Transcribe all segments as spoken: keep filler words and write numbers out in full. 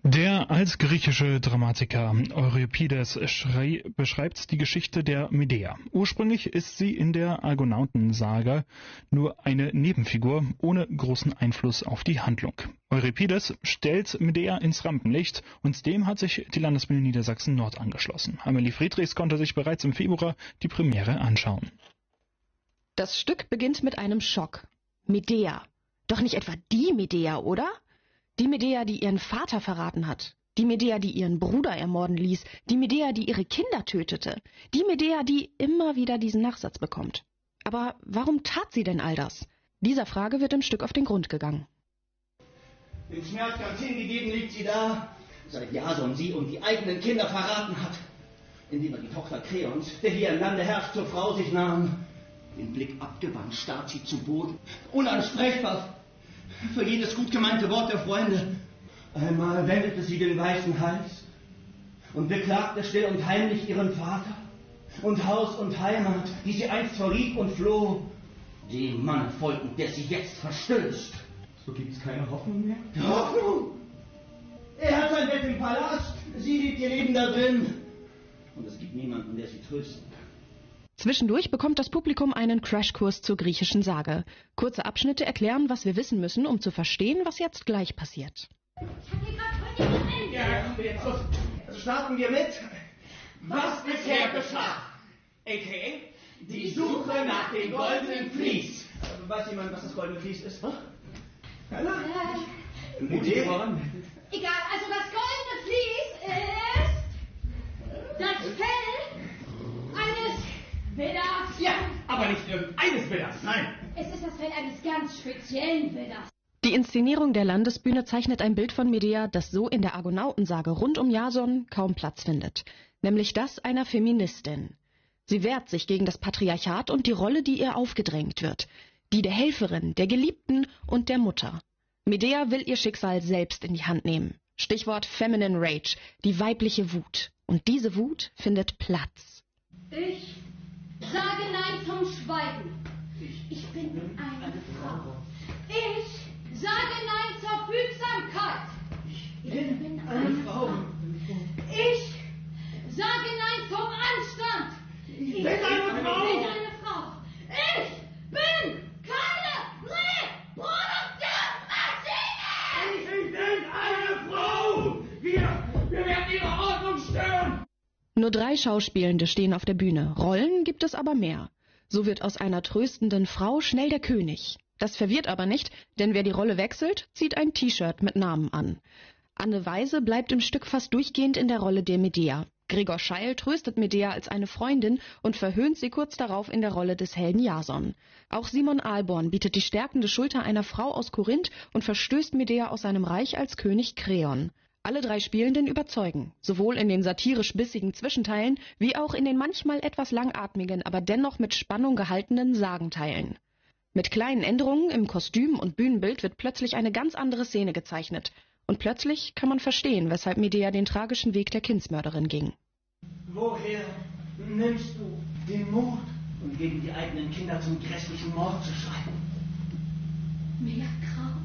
Der altgriechische Dramatiker Euripides schrei- beschreibt die Geschichte der Medea. Ursprünglich ist sie in der Argonautensaga nur eine Nebenfigur ohne großen Einfluss auf die Handlung. Euripides stellt Medea ins Rampenlicht und dem hat sich die Landesbühne Niedersachsen-Nord angeschlossen. Amelie Friedrichs konnte sich bereits im Februar die Premiere anschauen. Das Stück beginnt mit einem Schock. Medea. Doch nicht etwa die Medea, oder? Die Medea, die ihren Vater verraten hat. Die Medea, die ihren Bruder ermorden ließ. Die Medea, die ihre Kinder tötete. Die Medea, die immer wieder diesen Nachsatz bekommt. Aber warum tat sie denn all das? Dieser Frage wird im Stück auf den Grund gegangen. Dem Schmerz ganz hingegeben liegt sie da, seit Jason sie und die eigenen Kinder verraten hat. Indem er die Tochter Kreons, der hier im Lande herrscht, zur Frau sich nahm. Den Blick abgewandt starrt sie zu Boden, unansprechbar. Für jedes gut gemeinte Wort der Freunde. Einmal wendete sie den weißen Hals und beklagte still und heimlich ihren Vater und Haus und Heimat, die sie einst verriet und floh, dem Mann folgend, der sie jetzt verstößt. So gibt's keine Hoffnung mehr? Hoffnung? Er hat sein Bett im Palast, sie liebt ihr Leben da drin. Und es gibt niemanden, der sie trösten kann. Zwischendurch bekommt das Publikum einen Crashkurs zur griechischen Sage. Kurze Abschnitte erklären, was wir wissen müssen, um zu verstehen, was jetzt gleich passiert. Ich hab hier gerade heute Rennen. Ja, kommen wir jetzt los. Also starten wir mit, was bisher geschah. A K A die Suche nach dem goldenen Vlies. Äh, weiß jemand, was das goldene Vlies ist? Hm? Keiner? Äh, Idee? egal, also das goldene Vlies ist das Fell eines Widders. Ja, aber nicht irgendeines Widders, nein. Es ist das Fell eines ganz speziellen Widders. Die Inszenierung der Landesbühne zeichnet ein Bild von Medea, das so in der Argonautensage rund um Jason kaum Platz findet. Nämlich das einer Feministin. Sie wehrt sich gegen das Patriarchat und die Rolle, die ihr aufgedrängt wird. Die der Helferin, der Geliebten und der Mutter. Medea will ihr Schicksal selbst in die Hand nehmen. Stichwort Feminine Rage, die weibliche Wut. Und diese Wut findet Platz. Ich sage Nein zum Schweigen. Ich bin eine Frau. Ich sage Nein zur Fügsamkeit. Ich bin eine Frau. Ich sage Nein zum Anstand. Ich bin eine Frau. Ich bin eine Frau. Ich bin keine Reproduktionsmaschine. Ich bin eine Frau. Wir, wir werden ihre Ordnung stören. Nur drei Schauspielende stehen auf der Bühne. Rollen gibt es aber mehr. So wird aus einer tröstenden Frau schnell der König. Das verwirrt aber nicht, denn wer die Rolle wechselt, zieht ein T-Shirt mit Namen an. Anne Weise bleibt im Stück fast durchgehend in der Rolle der Medea. Gregor Scheil tröstet Medea als eine Freundin und verhöhnt sie kurz darauf in der Rolle des Helden Jason. Auch Simon Alborn bietet die stärkende Schulter einer Frau aus Korinth und verstößt Medea aus seinem Reich als König Kreon. Alle drei Spielenden überzeugen, sowohl in den satirisch bissigen Zwischenteilen wie auch in den manchmal etwas langatmigen, aber dennoch mit Spannung gehaltenen Sagenteilen. Mit kleinen Änderungen im Kostüm und Bühnenbild wird plötzlich eine ganz andere Szene gezeichnet. Und plötzlich kann man verstehen, weshalb Medea den tragischen Weg der Kindsmörderin ging. Woher nimmst du den Mut, um gegen die eigenen Kinder zum grässlichen Mord zu schreiten? Mehr Grauen,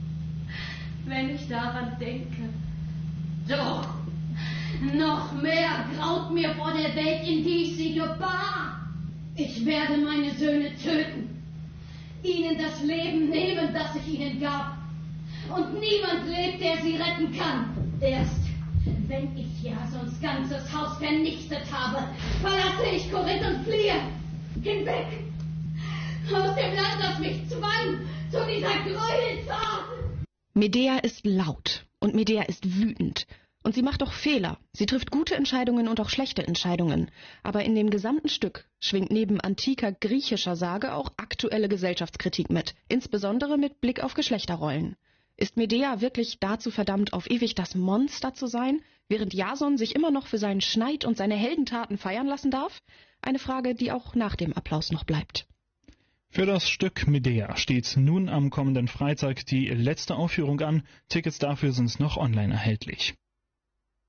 wenn ich daran denke. Doch, noch mehr graut mir vor der Welt, in die ich sie gebar. Ich werde meine Söhne töten, ihnen das Leben nehmen, das ich ihnen gab. Und niemand lebt, der sie retten kann. Erst wenn ich Jasons ganzes Haus vernichtet habe, verlasse ich Korinth und fliehe hinweg aus dem Land, das mich zwang zu dieser Gräueltat. Medea ist laut und Medea ist wütend. Und sie macht auch Fehler. Sie trifft gute Entscheidungen und auch schlechte Entscheidungen. Aber in dem gesamten Stück schwingt neben antiker griechischer Sage auch aktuelle Gesellschaftskritik mit, insbesondere mit Blick auf Geschlechterrollen. Ist Medea wirklich dazu verdammt, auf ewig das Monster zu sein, während Jason sich immer noch für seinen Schneid und seine Heldentaten feiern lassen darf? Eine Frage, die auch nach dem Applaus noch bleibt. Für das Stück Medea steht nun am kommenden Freitag die letzte Aufführung an. Tickets dafür sind noch online erhältlich.